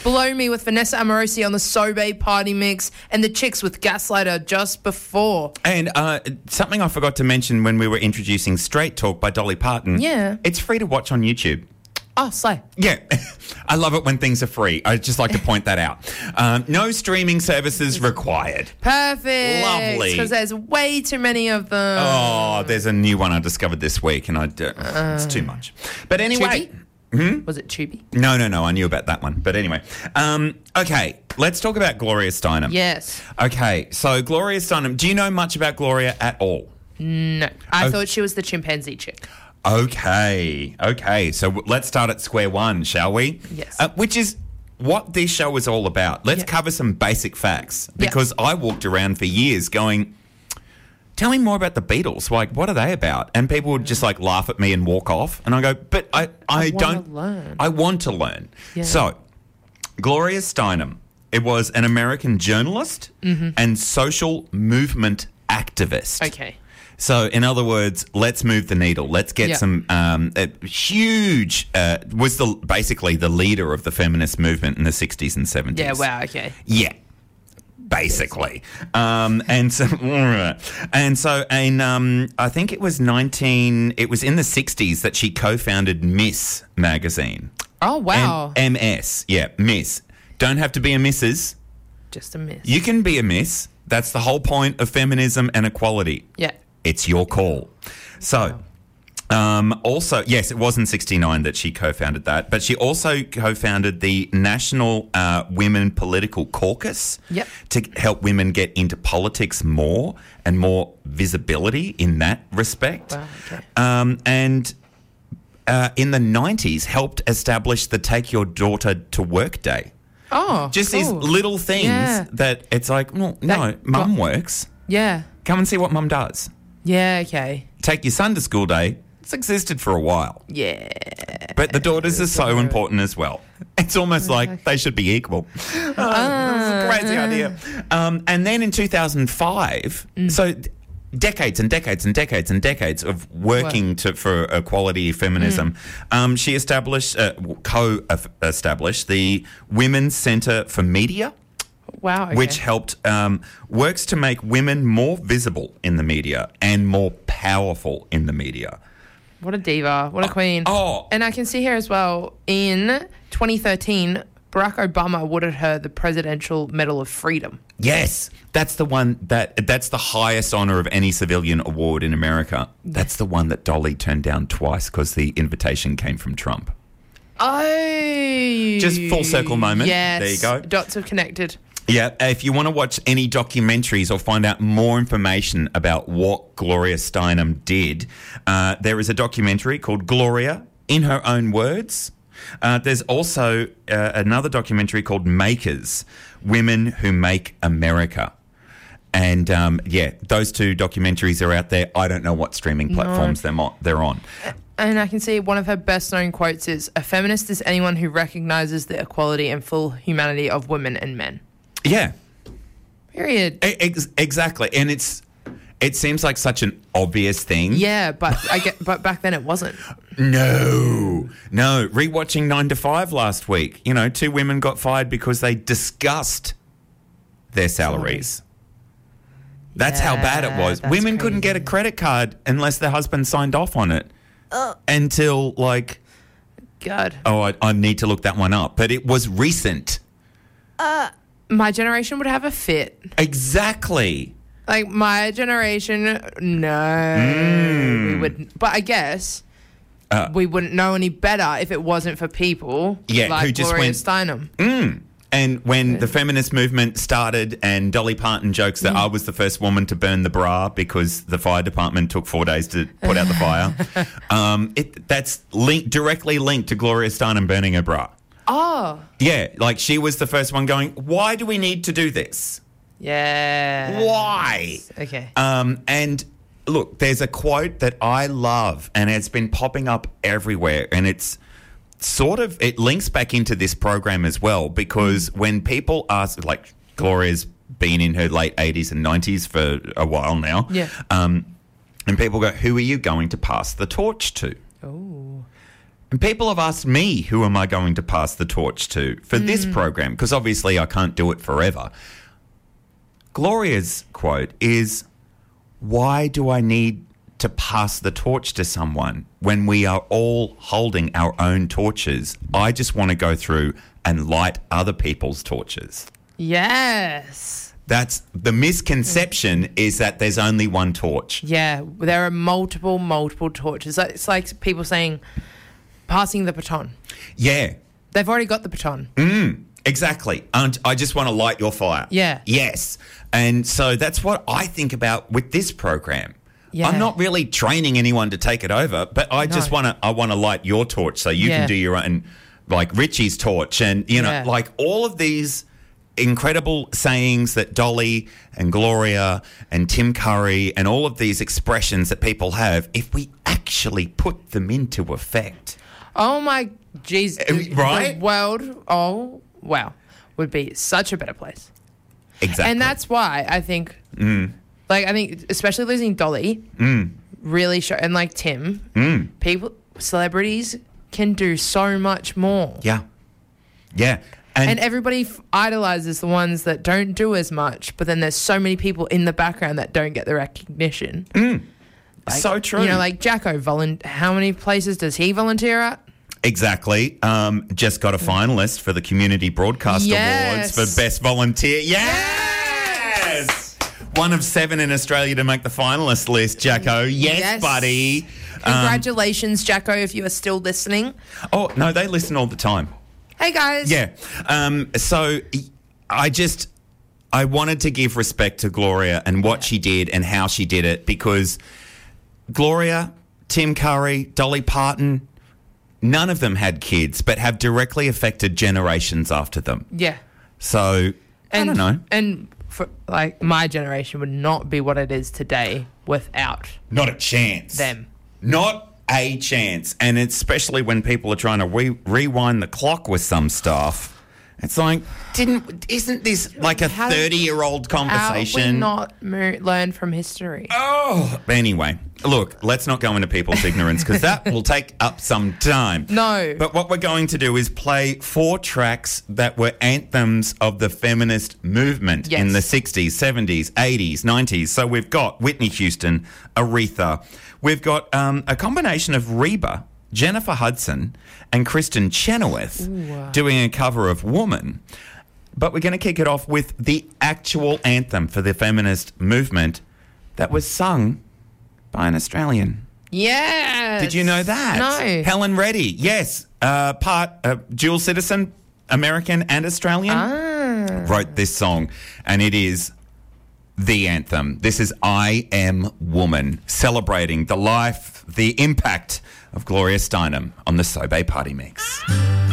Below Me with Vanessa Amorosi on the Sobe Party Mix, and The Chicks with Gaslighter just before. And something I forgot to mention when we were introducing Straight Talk by Dolly Parton. Yeah. It's free to watch on YouTube. Oh, slay. Yeah, I love it when things are free. I just like to point that out. No streaming services required. Perfect. Lovely. Because there's way too many of them. Oh, there's a new one I discovered this week, and it's too much. But anyway. Tubi? Was it Tubi? No, I knew about that one. But anyway. Okay, let's talk about Gloria Steinem. Yes. Okay, so Gloria Steinem, do you know much about Gloria at all? No. I thought she was the chimpanzee chick. Okay. So let's start at square one, shall we? Yes. Which is what this show is all about. Let's cover some basic facts because I walked around for years going, tell me more about the Beatles. Like, what are they about? And people would just like laugh at me and walk off. And I go, but I don't learn. I want to learn. Yeah. So, Gloria Steinem, it was an American journalist and social movement activist. Okay. So, in other words, let's move the needle. Let's get some huge. Was basically the leader of the feminist movement in the 60s and 70s. Yeah. Wow. Okay. Yeah. Basically, and so I think it was It was in the 60s that she co-founded Miss magazine. Oh wow. MS, yeah, Miss. Don't have to be a Mrs. Just a miss. You can be a Miss. That's the whole point of feminism and equality. Yeah. It's your call. So, also, yes, it was in 69 that she co-founded that, but she also co-founded the National Women Political Caucus to help women get into politics more and more visibility in that respect. Wow, okay. And in the 90s, helped establish the Take Your Daughter to Work Day. Oh, Just cool. these little things that it's like, well, no, mum works. Yeah. Come and see what mum does. Yeah, okay. Take your son to school day. It's existed for a while. Yeah. But the daughters are so important as well. It's almost like they should be equal. That's a crazy idea. And then in 2005, so decades and decades and decades and decades of working for equality, feminism, she co-established the Women's Centre for Media. Wow. Okay. Which helped, works to make women more visible in the media and more powerful in the media. What a diva. What a queen. Oh. And I can see here as well, in 2013, Barack Obama awarded her the Presidential Medal of Freedom. Yes, that's the one that's the highest honour of any civilian award in America. That's the one that Dolly turned down twice because the invitation came from Trump. Oh. Just full circle moment. Yes. There you go. Dots have connected. Yeah, if you want to watch any documentaries or find out more information about what Gloria Steinem did, there is a documentary called Gloria, in Her Own Words. There's also another documentary called Makers, Women Who Make America. And, those two documentaries are out there. I don't know what streaming platforms they're on. And I can see one of her best-known quotes is, "A feminist is anyone who recognises the equality and full humanity of women and men." Yeah. Period. Exactly. And it seems like such an obvious thing. Yeah, but but back then it wasn't. No. Rewatching 9 to 5 last week, 2 women got fired because they discussed their salaries. That's how bad it was. Women couldn't get a credit card unless their husband signed off on it. Until God. Oh, I need to look that one up. But it was recent. My generation would have a fit. Exactly. Like, my generation, no. We wouldn't. But I guess we wouldn't know any better if it wasn't for people like who just Gloria went, Steinem. And when the feminist movement started and Dolly Parton jokes that I was the first woman to burn the bra because the fire department took 4 days to put out the fire, that's directly linked to Gloria Steinem burning her bra. Oh. Yeah, like she was the first one going, why do we need to do this? Yeah. Why? Okay. And look, there's a quote that I love and it's been popping up everywhere, and it's it links back into this program as well, because when people ask, like, Gloria's been in her late 80s and 90s for a while now. Yeah. And people go, who are you going to pass the torch to? Oh. And people have asked me, who am I going to pass the torch to for this program? Because obviously I can't do it forever. Gloria's quote is, why do I need to pass the torch to someone when we are all holding our own torches? I just want to go through and light other people's torches. Yes. That's the misconception, is that there's only one torch. Yeah, there are multiple torches. It's like people saying, passing the baton. Yeah. They've already got the baton. Exactly. And I just want to light your fire. Yeah. Yes. And so that's what I think about with this program. Yeah. I'm not really training anyone to take it over, but I just want to light your torch so you can do your own, like Richie's torch, and, you know, like all of these incredible sayings that Dolly and Gloria and Tim Curry and all of these expressions that people have, if we actually put them into effect. Oh my jeez. Right? The world, would be such a better place. Exactly. And that's why I think, I think especially losing Dolly really and like Tim, celebrities can do so much more. Yeah. Yeah. And everybody idolizes the ones that don't do as much, but then there's so many people in the background that don't get the recognition. Like, so true. You know, like Jacko, how many places does he volunteer at? Exactly. Just got a finalist for the Community Broadcast Awards for Best Volunteer. Yes! 1 of 7 in Australia to make the finalist list, Jacko. Yes, buddy. Congratulations, Jacko, if you are still listening. Oh, no, they listen all the time. Hey, guys. Yeah. So I wanted to give respect to Gloria and what she did and how she did it, because Gloria, Tim Curry, Dolly Parton, none of them had kids, but have directly affected generations after them. Yeah. So, I don't know. And for, like, my generation would not be what it is today without not a chance. Them. Not a chance. And especially when people are trying to rewind the clock with some stuff. It's like, isn't this like a 30-year-old conversation? How have we not learn from history? Oh, anyway, look, let's not go into people's ignorance, because that will take up some time. No. But what we're going to do is play 4 tracks that were anthems of the feminist movement in the 60s, 70s, 80s, 90s. So we've got Whitney Houston, Aretha. We've got a combination of Reba, Jennifer Hudson, and Kristen Chenoweth doing a cover of Woman. But we're going to kick it off with the actual anthem for the feminist movement that was sung by an Australian. Yes. Did you know that? No. Helen Reddy, yes. Dual citizen, American and Australian, wrote this song, and it is the anthem. This is I Am Woman, celebrating the life, the impact of Gloria Steinem on the So Bay Party Mix.